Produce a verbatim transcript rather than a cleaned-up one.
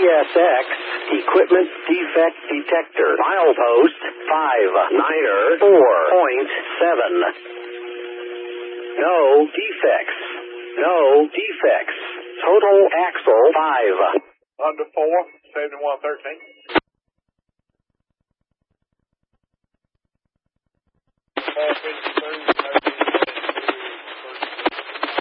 S X equipment defect detector. Milepost five niner four point seven. No defects. No defects. Total axle five. Under four, seventy-one thirteen. four fifty.